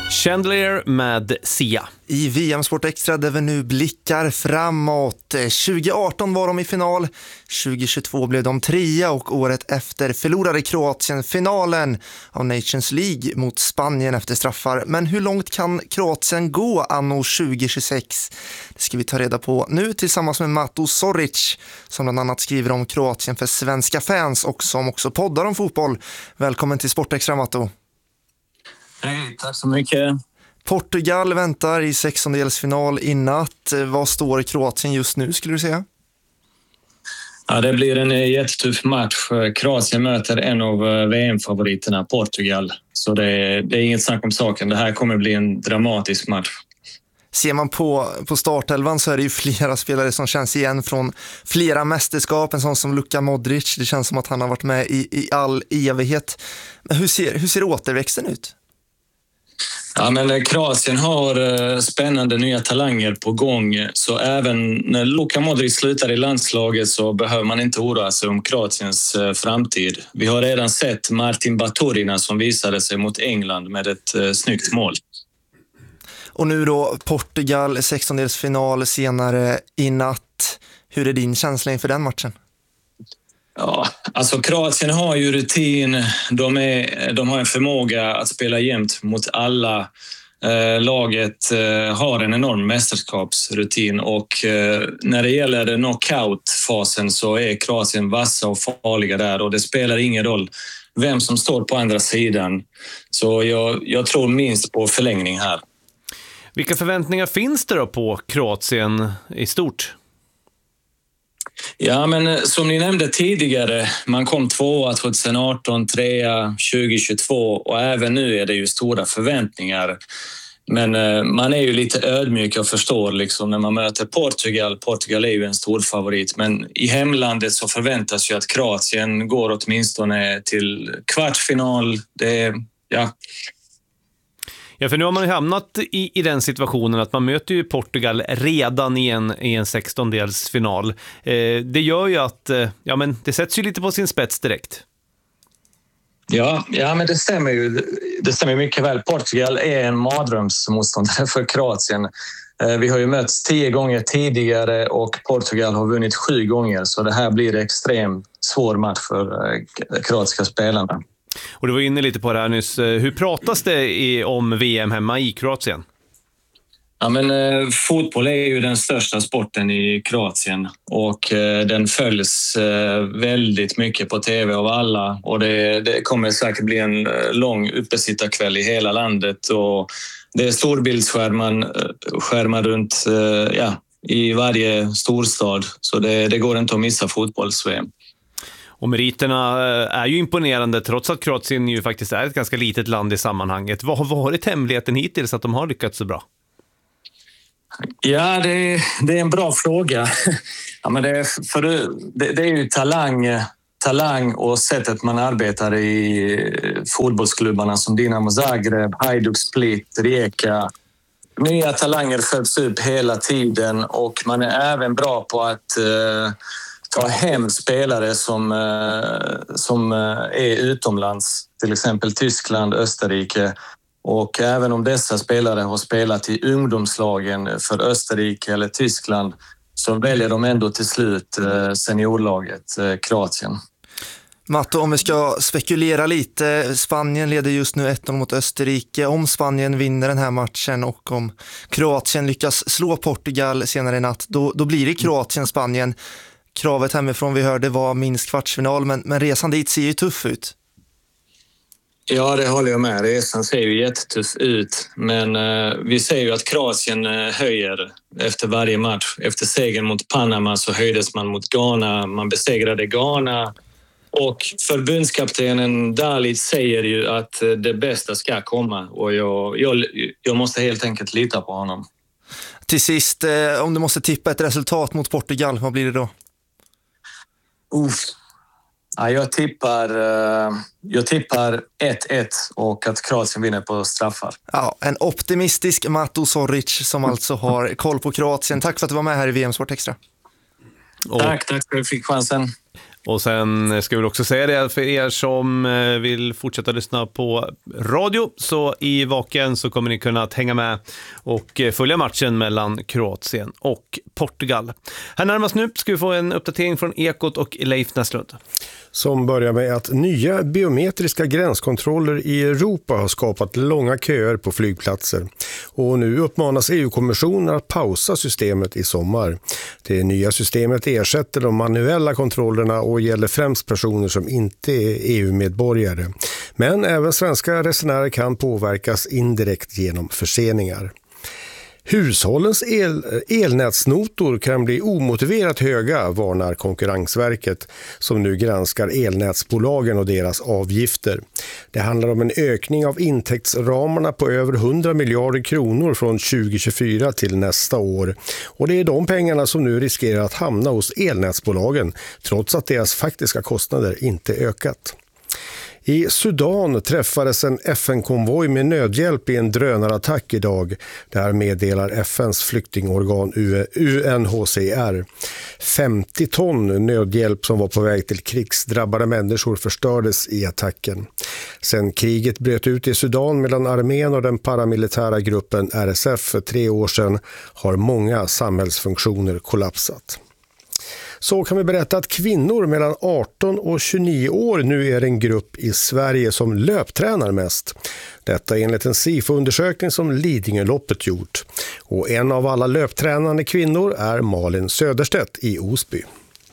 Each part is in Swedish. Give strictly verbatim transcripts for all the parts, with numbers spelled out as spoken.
Chandelier med Sia. I V M Sport Extra där vi nu blickar framåt. tjugo arton var de i final, tjugo tjugotvå blev de trea och året efter förlorade Kroatien finalen av Nations League mot Spanien efter straffar. Men hur långt kan Kroatien gå anno tjugo tjugosex? Det ska vi ta reda på nu tillsammans med Mato Zoric som bland annat skriver om Kroatien för svenska fans och som också poddar om fotboll. Välkommen till Sport Extra, Mato. Hej, tack så mycket. Portugal väntar i sextondelsfinal i natt. Vad står Kroatien just nu, skulle du säga? Ja, det blir en jättetuff match. Kroatien möter en av V M-favoriterna, Portugal. Så det är, det är inget snack om saken. Det här kommer bli en dramatisk match. Ser man på, på startelvan så är det ju flera spelare som känns igen från flera mästerskap. En sån som Luka Modric. Det känns som att han har varit med i, i all evighet. Hur ser, hur ser återväxten ut? Ja, men Kroatien har spännande nya talanger på gång, så även när Luka Modric slutar i landslaget så behöver man inte oroa sig om Kroatiens framtid. Vi har redan sett Martin Baturina som visade sig mot England med ett snyggt mål. Och nu då Portugal, sextondelsfinal senare i natt. Hur är din känsla inför den matchen? Ja, alltså Kroatien har ju rutin, de, är, de har en förmåga att spela jämnt mot alla. Eh, laget eh, har en enorm mästerskapsrutin och eh, när det gäller knockout-fasen så är Kroatien vassa och farliga där och det spelar ingen roll vem som står på andra sidan. Så jag, jag tror minst på förlängning här. Vilka förväntningar finns det då på Kroatien i stort? Ja, men som ni nämnde tidigare, man kom tvåa tjugoarton, trea tjugo tjugotvå och även nu är det ju stora förväntningar. Men man är ju lite ödmjuk och förstår liksom när man möter Portugal. Portugal är ju en stor favorit, men i hemlandet så förväntas ju att Kroatien går åtminstone till kvartsfinal. Det är, ja... Ja, för nu har man ju hamnat i, i den situationen att man möter ju Portugal redan i en, i en sextondelsfinal. Eh, det gör ju att eh, ja, men det sätts ju lite på sin spets direkt. Ja, ja men det stämmer ju. Det stämmer mycket väl. Portugal är en mardrömsmotståndare för Kroatien. Eh, vi har ju mötts tio gånger tidigare och Portugal har vunnit sju gånger. Så det här blir en extremt svår match för eh, kroatiska spelarna. Och du var inne lite på det här nyss. Hur pratas det i, om V M hemma i Kroatien? Ja, men, eh, fotboll är ju den största sporten i Kroatien och eh, den följs eh, väldigt mycket på tv av alla och det, det kommer säkert bli en eh, lång uppesittarkväll i hela landet och det är storbildsskärmar skärmar runt eh, ja, i varje storstad så det, det går inte att missa fotbolls-V M. Och meriterna är ju imponerande trots att Kroatien ju faktiskt är ett ganska litet land i sammanhanget. Vad har varit hemligheten hittills att de har lyckats så bra? Ja, det, det är en bra fråga. Ja, men det, för det, det är ju talang, talang och sättet man arbetar i fotbollsklubbarna som Dinamo Zagreb, Hajduk Split, Rijeka. Nya talanger föds upp hela tiden och man är även bra på att eh, ta hem spelare som, eh, som är utomlands, till exempel Tyskland, Österrike. Och även om dessa spelare har spelat i ungdomslagen för Österrike eller Tyskland så väljer de ändå till slut seniorlaget Kroatien. Matto, om vi ska spekulera lite, Spanien leder just nu ett noll mot Österrike. Om Spanien vinner den här matchen och om Kroatien lyckas slå Portugal senare i natt, då, då blir det Kroatien-Spanien. Kravet hemifrån vi hörde var minst kvartsfinal, men, men resan dit ser ju tuff ut. Ja, det håller jag med. Resan ser ju jättetuff ut. Men eh, vi ser ju att Kroatien eh, höjer efter varje match. Efter segern mot Panama så höjdes man mot Ghana. Man besegrade Ghana. Och förbundskaptenen Dalic säger ju att eh, det bästa ska komma. Och jag, jag, jag måste helt enkelt lita på honom. Till sist, eh, om du måste tippa ett resultat mot Portugal, vad blir det då? Uff. Ja, jag tippar jag tippar ett ett och att Kroatien vinner på straffar. Ja, en optimistisk Mato Zoric som alltså har koll på Kroatien. Tack för att du var med här i V M Sport Extra. Och, tack, tack för att du fick chansen. Och sen ska vi också säga det för er som vill fortsätta lyssna på radio, så i Vaken så kommer ni kunna hänga med och följa matchen mellan Kroatien och Portugal. Här närmast nu ska vi få en uppdatering från Ekot och Leif Näslund. Som börjar med att nya biometriska gränskontroller i Europa har skapat långa köer på flygplatser. Och nu uppmanas E U-kommissionen att pausa systemet i sommar. Det nya systemet ersätter de manuella kontrollerna och gäller främst personer som inte är E U-medborgare. Men även svenska resenärer kan påverkas indirekt genom förseningar. Hushållens el, elnätsnotor kan bli omotiverat höga, varnar Konkurrensverket, som nu granskar elnätsbolagen och deras avgifter. Det handlar om en ökning av intäktsramarna på över hundra miljarder kronor från tjugo tjugofyra till nästa år. Och det är de pengarna som nu riskerar att hamna hos elnätsbolagen, trots att deras faktiska kostnader inte ökat. I Sudan träffades en F N-konvoj med nödhjälp i en drönarattack idag. Det här meddelar F N:s flyktingorgan U N H C R. femtio ton nödhjälp som var på väg till krigsdrabbade människor förstördes i attacken. Sen kriget bröt ut i Sudan mellan armén och den paramilitära gruppen R S F för tre år sedan har många samhällsfunktioner kollapsat. Så kan vi berätta att kvinnor mellan arton och tjugonio år nu är en grupp i Sverige som löptränar mest. Detta enligt en SIFO-undersökning som Lidingöloppet gjort. Och en av alla löptränande kvinnor är Malin Söderstedt i Osby.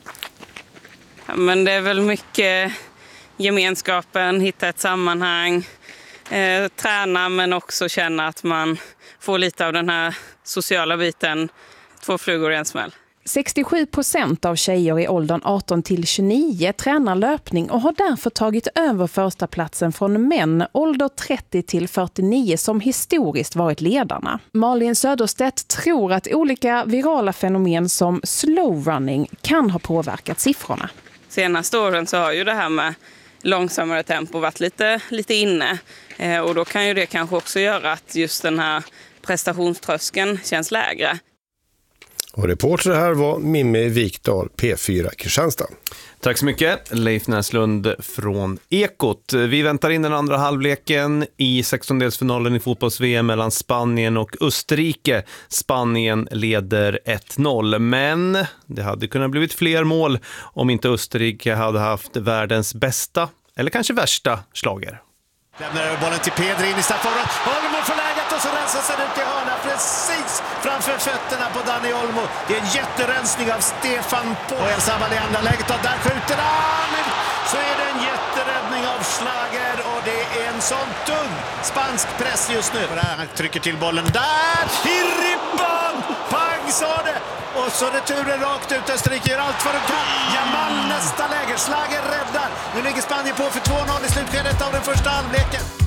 Ja, men det är väl mycket gemenskapen, hitta ett sammanhang, eh, träna men också känna att man får lite av den här sociala biten, två flugor i en smäll. sextiosju procent av tjejer i åldern arton till tjugonio tränar löpning och har därför tagit över första platsen från män ålder trettio till fyrtionio som historiskt varit ledarna. Malin Söderstedt tror att olika virala fenomen som slow running kan ha påverkat siffrorna. Senaste åren så har ju det här med långsammare tempo varit lite, lite inne eh, och då kan ju det kanske också göra att just den här prestationströskeln känns lägre. Och reporter här var Mimmi Vikdal, P fyra Kristianstad. Tack så mycket, Leif Näslund från Ekot. Vi väntar in den andra halvleken i sextondelsfinalen i fotbolls-V M mellan Spanien och Österrike. Spanien leder ett noll, men det hade kunnat blivit fler mål om inte Österrike hade haft världens bästa, eller kanske värsta, slager. Lämnar bollen till Pedri in i straffområdet. Olmo får läget och så rensar sig ut i hörna precis framför fötterna på Dani Olmo. Det är en jätterensning av Stefan på El Sabal i andra läget och där skjuter han ut. Så är det en jätteräddning av Schlager och det är en sån tung spansk press just nu. Han trycker till bollen där i ribban. Pang sa det. Och så returen rakt ut. Österrike gör allt för att kan. Jamal nästa läge. Schlager räddar. Nu ligger Spanien på för två noll i slutskedet av den första halvleken.